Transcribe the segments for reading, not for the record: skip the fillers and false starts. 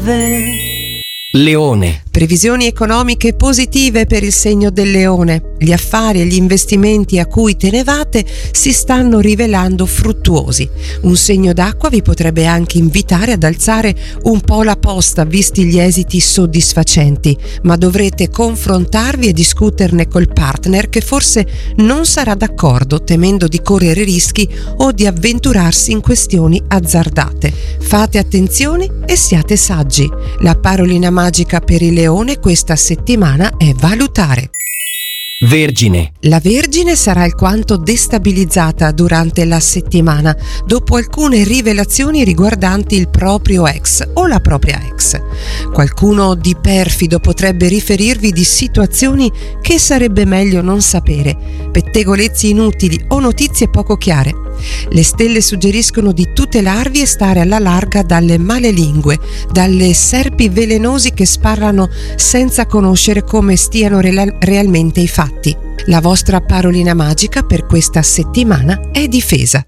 Leone. Previsioni economiche positive per il segno del Leone. Gli affari e gli investimenti a cui tenevate si stanno rivelando fruttuosi. Un segno d'acqua vi potrebbe anche invitare ad alzare un po' la posta visti gli esiti soddisfacenti, ma dovrete confrontarvi e discuterne col partner che forse non sarà d'accordo, temendo di correre rischi o di avventurarsi in questioni azzardate. Fate attenzione e siate saggi. La parolina magica per il Leone questa settimana è valutare. Vergine. La Vergine sarà alquanto destabilizzata durante la settimana dopo alcune rivelazioni riguardanti il proprio ex o la propria ex. Qualcuno di perfido potrebbe riferirvi di situazioni che sarebbe meglio non sapere, pettegolezzi inutili o notizie poco chiare. Le stelle suggeriscono di tutelarvi e stare alla larga dalle malelingue, dalle serpi velenosi che sparano senza conoscere come stiano realmente i fatti. La vostra parolina magica per questa settimana è difesa.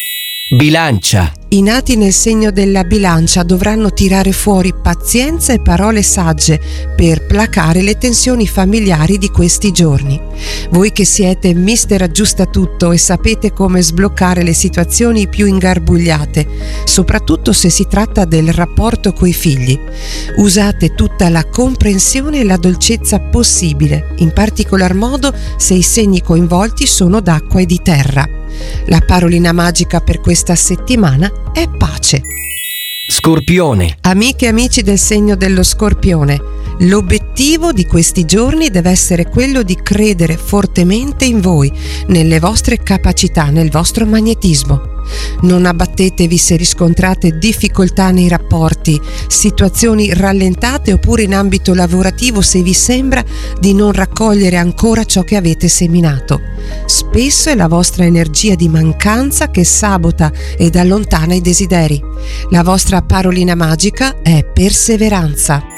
Bilancia. I nati nel segno della Bilancia dovranno tirare fuori pazienza e parole sagge per placare le tensioni familiari di questi giorni. Voi che siete mister aggiustatutto e sapete come sbloccare le situazioni più ingarbugliate, soprattutto se si tratta del rapporto coi figli. Usate tutta la comprensione e la dolcezza possibile, in particolar modo se i segni coinvolti sono d'acqua e di terra. La parolina magica per questa settimana è pace. Scorpione. Amiche e amici del segno dello Scorpione, l'obiettivo di questi giorni deve essere quello di credere fortemente in voi, nelle vostre capacità, nel vostro magnetismo. Non abbattetevi se riscontrate difficoltà nei rapporti, situazioni rallentate oppure in ambito lavorativo se vi sembra di non raccogliere ancora ciò che avete seminato. Spesso è la vostra energia di mancanza che sabota ed allontana i desideri. La vostra parolina magica è perseveranza.